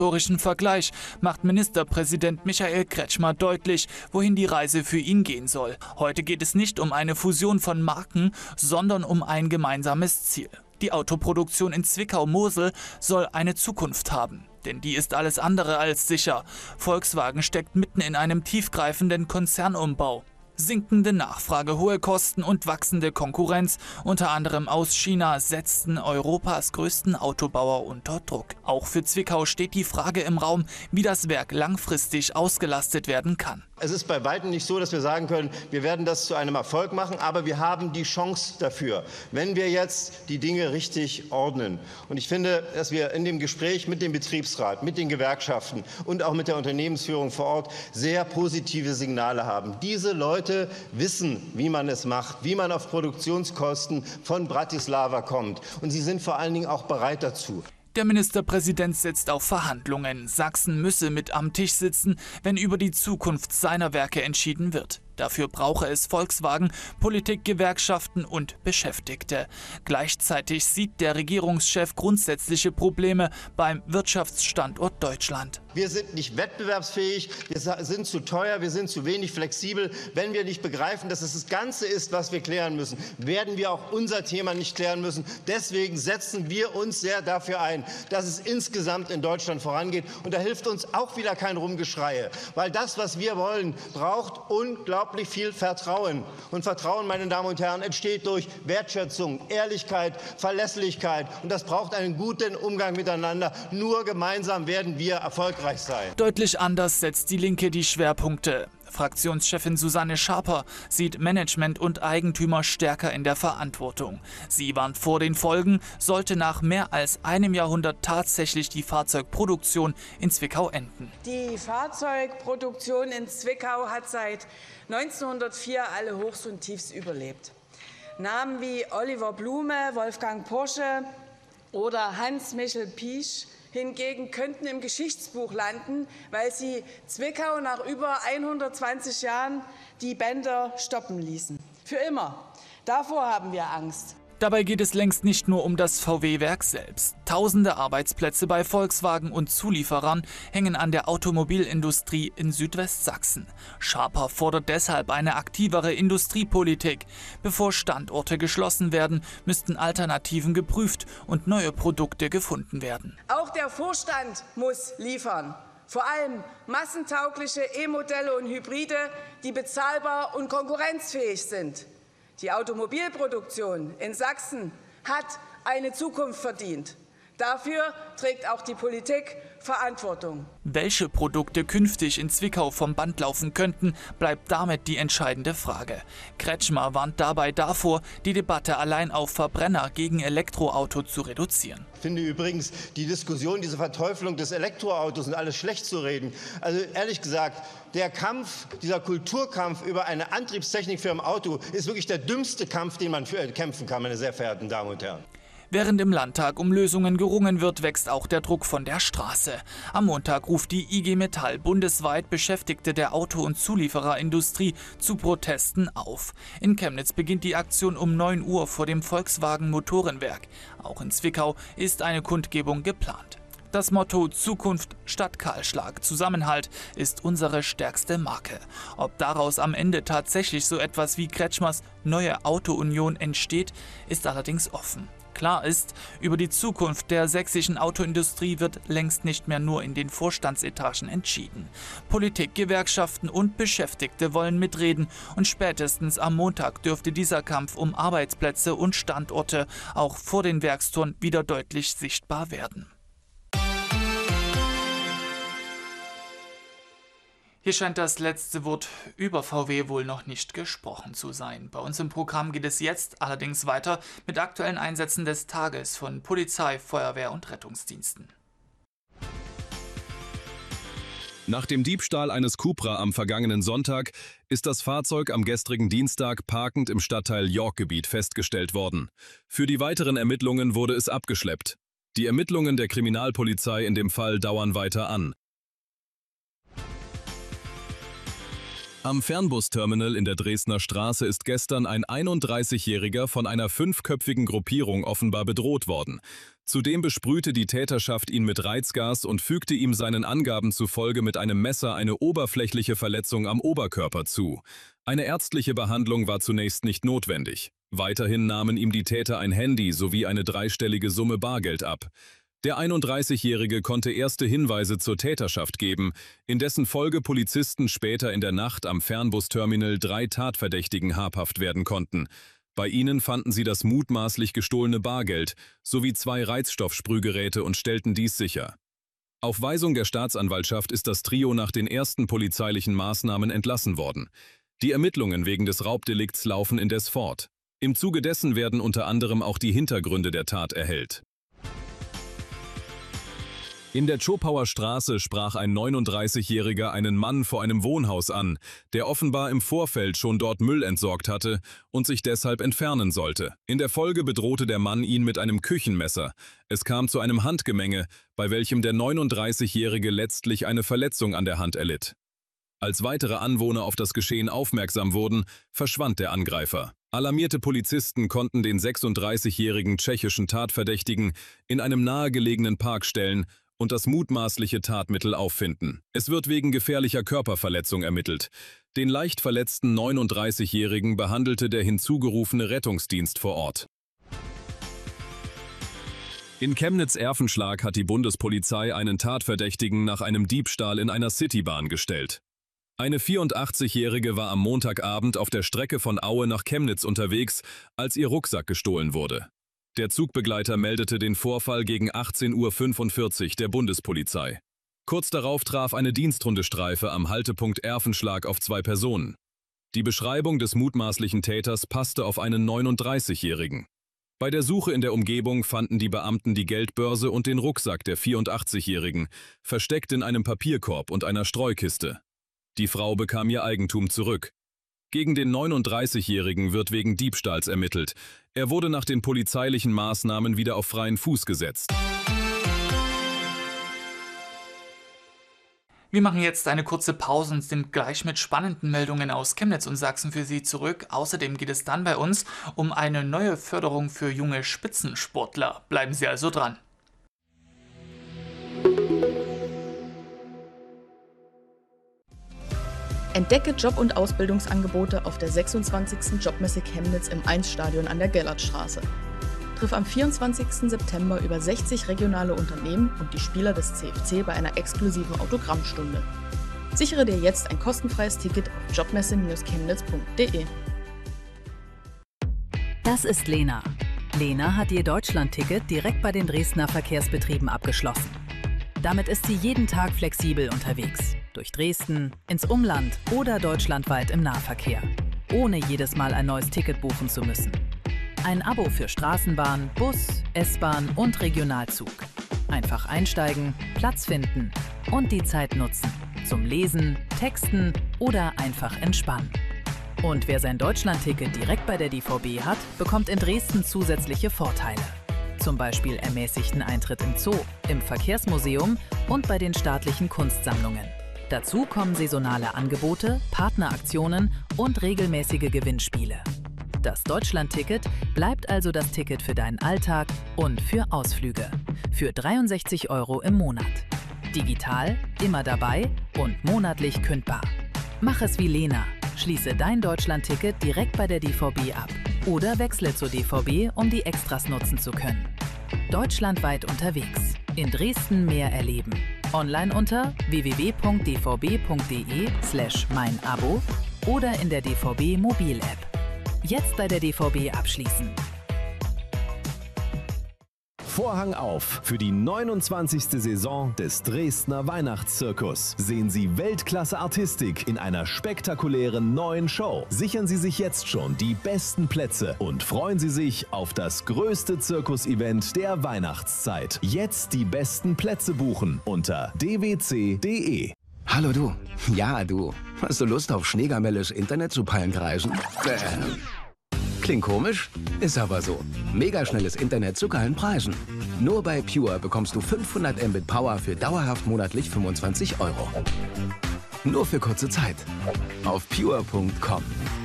historischen Vergleich macht Ministerpräsident Michael Kretschmer deutlich, wohin die Reise für ihn gehen soll. Heute geht es nicht um eine Fusion von Marken, sondern um ein gemeinsames Ziel. Die Autoproduktion in Zwickau-Mosel soll eine Zukunft haben. Denn die ist alles andere als sicher. Volkswagen steckt mitten in einem tiefgreifenden Konzernumbau. Sinkende Nachfrage, hohe Kosten und wachsende Konkurrenz, unter anderem aus China, setzten Europas größten Autobauer unter Druck. Auch für Zwickau steht die Frage im Raum, wie das Werk langfristig ausgelastet werden kann. Es ist bei weitem nicht so, dass wir sagen können, wir werden das zu einem Erfolg machen, aber wir haben die Chance dafür, wenn wir jetzt die Dinge richtig ordnen. Und ich finde, dass wir in dem Gespräch mit dem Betriebsrat, mit den Gewerkschaften und auch mit der Unternehmensführung vor Ort sehr positive Signale haben. Diese Leute wissen, wie man es macht, wie man auf Produktionskosten von Bratislava kommt. Und sie sind vor allen Dingen auch bereit dazu. Der Ministerpräsident setzt auf Verhandlungen. Sachsen müsse mit am Tisch sitzen, wenn über die Zukunft seiner Werke entschieden wird. Dafür brauche es Volkswagen, Politik, Gewerkschaften und Beschäftigte. Gleichzeitig sieht der Regierungschef grundsätzliche Probleme beim Wirtschaftsstandort Deutschland. Wir sind nicht wettbewerbsfähig, wir sind zu teuer, wir sind zu wenig flexibel. Wenn wir nicht begreifen, dass es das Ganze ist, was wir klären müssen, werden wir auch unser Thema nicht klären müssen. Deswegen setzen wir uns sehr dafür ein, dass es insgesamt in Deutschland vorangeht. Und da hilft uns auch wieder kein Rumgeschreie, weil das, was wir wollen, braucht unglaublich viel Vertrauen. Und Vertrauen, meine Damen und Herren, entsteht durch Wertschätzung, Ehrlichkeit, Verlässlichkeit. Und das braucht einen guten Umgang miteinander. Nur gemeinsam werden wir erfolgreich sein. Deutlich anders setzt die Linke die Schwerpunkte. Fraktionschefin Susanne Schaper sieht Management und Eigentümer stärker in der Verantwortung. Sie warnt vor den Folgen, sollte nach mehr als einem Jahrhundert tatsächlich die Fahrzeugproduktion in Zwickau enden. Die Fahrzeugproduktion in Zwickau hat seit 1904 alle Hochs und Tiefs überlebt. Namen wie Oliver Blume, Wolfgang Porsche oder Hans-Michel Piesch hingegen könnten im Geschichtsbuch landen, weil sie Zwickau nach über 120 Jahren die Bänder stoppen ließen. Für immer. Davor haben wir Angst. Dabei geht es längst nicht nur um das VW-Werk selbst. Tausende Arbeitsplätze bei Volkswagen und Zulieferern hängen an der Automobilindustrie in Südwestsachsen. Schaper fordert deshalb eine aktivere Industriepolitik. Bevor Standorte geschlossen werden, müssten Alternativen geprüft und neue Produkte gefunden werden. Auch der Vorstand muss liefern. Vor allem massentaugliche E-Modelle und Hybride, die bezahlbar und konkurrenzfähig sind. Die Automobilproduktion in Sachsen hat eine Zukunft verdient. Dafür trägt auch die Politik Verantwortung. Welche Produkte künftig in Zwickau vom Band laufen könnten, bleibt damit die entscheidende Frage. Kretschmer warnt dabei davor, die Debatte allein auf Verbrenner gegen Elektroauto zu reduzieren. Ich finde übrigens die Diskussion, diese Verteufelung des Elektroautos und alles schlecht zu reden. Also ehrlich gesagt, der Kampf, dieser Kulturkampf über eine Antriebstechnik für ein Auto ist wirklich der dümmste Kampf, den man kämpfen kann, meine sehr verehrten Damen und Herren. Während im Landtag um Lösungen gerungen wird, wächst auch der Druck von der Straße. Am Montag ruft die IG Metall bundesweit Beschäftigte der Auto- und Zuliefererindustrie zu Protesten auf. In Chemnitz beginnt die Aktion um 9 Uhr vor dem Volkswagen Motorenwerk. Auch in Zwickau ist eine Kundgebung geplant. Das Motto Zukunft statt Kahlschlag, Zusammenhalt ist unsere stärkste Marke. Ob daraus am Ende tatsächlich so etwas wie Kretschmers neue Auto-Union entsteht, ist allerdings offen. Klar ist, über die Zukunft der sächsischen Autoindustrie wird längst nicht mehr nur in den Vorstandsetagen entschieden. Politik, Gewerkschaften und Beschäftigte wollen mitreden und spätestens am Montag dürfte dieser Kampf um Arbeitsplätze und Standorte auch vor den Werkstoren wieder deutlich sichtbar werden. Hier scheint das letzte Wort über VW wohl noch nicht gesprochen zu sein. Bei uns im Programm geht es jetzt allerdings weiter mit aktuellen Einsätzen des Tages von Polizei, Feuerwehr und Rettungsdiensten. Nach dem Diebstahl eines Cupra am vergangenen Sonntag ist das Fahrzeug am gestrigen Dienstag parkend im Stadtteil Yorkgebiet festgestellt worden. Für die weiteren Ermittlungen wurde es abgeschleppt. Die Ermittlungen der Kriminalpolizei in dem Fall dauern weiter an. Am Fernbusterminal in der Dresdner Straße ist gestern ein 31-Jähriger von einer 5-köpfigen Gruppierung offenbar bedroht worden. Zudem besprühte die Täterschaft ihn mit Reizgas und fügte ihm seinen Angaben zufolge mit einem Messer eine oberflächliche Verletzung am Oberkörper zu. Eine ärztliche Behandlung war zunächst nicht notwendig. Weiterhin nahmen ihm die Täter ein Handy sowie eine dreistellige Summe Bargeld ab. Der 31-Jährige konnte erste Hinweise zur Täterschaft geben, in dessen Folge Polizisten später in der Nacht am Fernbusterminal 3 Tatverdächtigen habhaft werden konnten. Bei ihnen fanden sie das mutmaßlich gestohlene Bargeld sowie 2 Reizstoffsprühgeräte und stellten dies sicher. Auf Weisung der Staatsanwaltschaft ist das Trio nach den ersten polizeilichen Maßnahmen entlassen worden. Die Ermittlungen wegen des Raubdelikts laufen indes fort. Im Zuge dessen werden unter anderem auch die Hintergründe der Tat erhellt. In der Zschopauer Straße sprach ein 39-Jähriger einen Mann vor einem Wohnhaus an, der offenbar im Vorfeld schon dort Müll entsorgt hatte und sich deshalb entfernen sollte. In der Folge bedrohte der Mann ihn mit einem Küchenmesser. Es kam zu einem Handgemenge, bei welchem der 39-Jährige letztlich eine Verletzung an der Hand erlitt. Als weitere Anwohner auf das Geschehen aufmerksam wurden, verschwand der Angreifer. Alarmierte Polizisten konnten den 36-jährigen tschechischen Tatverdächtigen in einem nahegelegenen Park stellen und das mutmaßliche Tatmittel auffinden. Es wird wegen gefährlicher Körperverletzung ermittelt. Den leicht verletzten 39-Jährigen behandelte der hinzugerufene Rettungsdienst vor Ort. In Chemnitz-Erfenschlag hat die Bundespolizei einen Tatverdächtigen nach einem Diebstahl in einer Citybahn gestellt. Eine 84-Jährige war am Montagabend auf der Strecke von Aue nach Chemnitz unterwegs, als ihr Rucksack gestohlen wurde. Der Zugbegleiter meldete den Vorfall gegen 18:45 Uhr der Bundespolizei. Kurz darauf traf eine Dienstrundestreife am Haltepunkt Erfenschlag auf 2 Personen. Die Beschreibung des mutmaßlichen Täters passte auf einen 39-Jährigen. Bei der Suche in der Umgebung fanden die Beamten die Geldbörse und den Rucksack der 84-Jährigen, versteckt in einem Papierkorb und einer Streukiste. Die Frau bekam ihr Eigentum zurück. Gegen den 39-Jährigen wird wegen Diebstahls ermittelt. Er wurde nach den polizeilichen Maßnahmen wieder auf freien Fuß gesetzt. Wir machen jetzt eine kurze Pause und sind gleich mit spannenden Meldungen aus Chemnitz und Sachsen für Sie zurück. Außerdem geht es dann bei uns um eine neue Förderung für junge Spitzensportler. Bleiben Sie also dran. Entdecke Job- und Ausbildungsangebote auf der 26. Jobmesse Chemnitz im 1-Stadion an der Gellertstraße. Triff am 24. September über 60 regionale Unternehmen und die Spieler des CFC bei einer exklusiven Autogrammstunde. Sichere dir jetzt ein kostenfreies Ticket auf jobmesse-chemnitz.de. Das ist Lena. Lena hat ihr Deutschland-Ticket direkt bei den Dresdner Verkehrsbetrieben abgeschlossen. Damit ist sie jeden Tag flexibel unterwegs. Durch Dresden, ins Umland oder deutschlandweit im Nahverkehr. Ohne jedes Mal ein neues Ticket buchen zu müssen. Ein Abo für Straßenbahn, Bus, S-Bahn und Regionalzug. Einfach einsteigen, Platz finden und die Zeit nutzen. Zum Lesen, Texten oder einfach entspannen. Und wer sein Deutschland-Ticket direkt bei der DVB hat, bekommt in Dresden zusätzliche Vorteile. Zum Beispiel ermäßigten Eintritt im Zoo, im Verkehrsmuseum und bei den staatlichen Kunstsammlungen. Dazu kommen saisonale Angebote, Partneraktionen und regelmäßige Gewinnspiele. Das Deutschland-Ticket bleibt also das Ticket für deinen Alltag und für Ausflüge. Für 63 € im Monat. Digital, immer dabei und monatlich kündbar. Mach es wie Lena. Schließe dein Deutschland-Ticket direkt bei der DVB ab. Oder wechsle zur DVB, um die Extras nutzen zu können. Deutschlandweit unterwegs. In Dresden mehr erleben. Online unter www.dvb.de/meinabo oder in der DVB Mobil-App. Jetzt bei der DVB abschließen. Vorhang auf für die 29. Saison des Dresdner Weihnachtszirkus. Sehen Sie Weltklasse-Artistik in einer spektakulären neuen Show. Sichern Sie sich jetzt schon die besten Plätze und freuen Sie sich auf das größte Zirkus-Event der Weihnachtszeit. Jetzt die besten Plätze buchen unter dwc.de. Hallo du. Ja, du. Hast du Lust auf Schneegamelles Internet zu Pallenkreisen? Klingt komisch? Ist aber so. Megaschnelles Internet zu geilen Preisen. Nur bei Pure bekommst du 500 Mbit Power für dauerhaft monatlich 25 €. Nur für kurze Zeit. Auf pure.com.